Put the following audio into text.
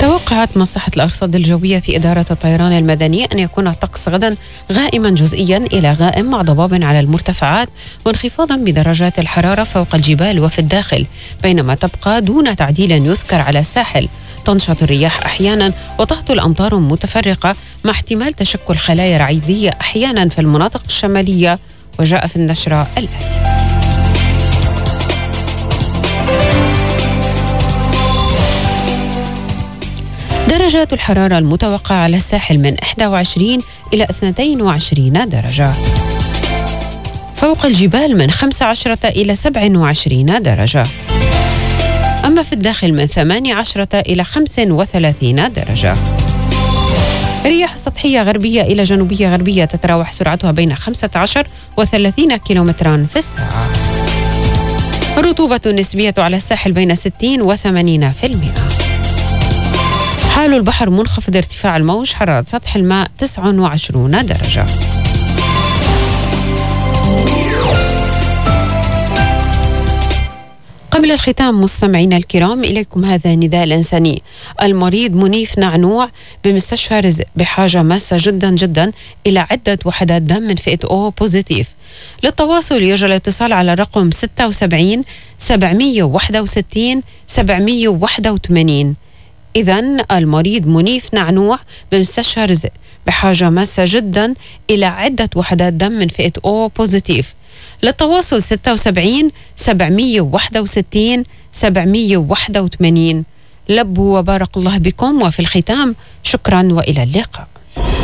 توقعت مصلحة الأرصاد الجوية في إدارة الطيران المدني أن يكون الطقس غدا غائما جزئيا إلى غائم مع ضباب على المرتفعات وانخفاضا بدرجات الحرارة فوق الجبال وفي الداخل، بينما تبقى دون تعديل يذكر على الساحل. تنشط الرياح أحيانا وتهطل الأمطار متفرقة مع احتمال تشكل خلايا رعيدية أحيانا في المناطق الشمالية. وجاء في النشرة الآتي: درجات الحرارة المتوقعة على الساحل من 21 إلى 22 درجة، فوق الجبال من 15 إلى 27 درجة، أما في الداخل من 18 إلى 35 درجة. رياح سطحية غربية إلى جنوبية غربية تتراوح سرعتها بين 15 و30 كيلومترا في الساعة. الرطوبة النسبية على الساحل بين 60 و80%. حال البحر منخفض ارتفاع الموج، حرارة سطح الماء 29 درجة. قبل الختام مستمعينا الكرام، إليكم هذا النداء الإنساني. المريض منيف نعنوع بمستشفى رزق بحاجة ماسة جدا جدا إلى عدة وحدات دم من فئة O بوزيتيف. للتواصل يرجى الاتصال على الرقم 76 761 781. إذن المريض منيف نعنوع بمستشفى رزق بحاجة ماسة جدا إلى عدة وحدات دم من فئة O بوزيتيف. للتواصل 76 761 781. لبوا وبارك الله بكم، وفي الختام شكرا وإلى اللقاء.